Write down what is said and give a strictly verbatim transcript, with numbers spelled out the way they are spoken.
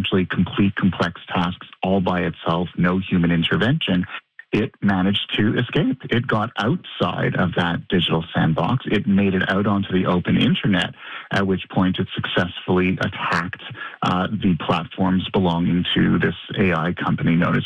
essentially complete complex tasks all by itself, no human intervention, it managed to escape. It got outside of that digital sandbox. It made it out onto the open internet, at which point it successfully attacked uh, the platforms belonging to this A I company known as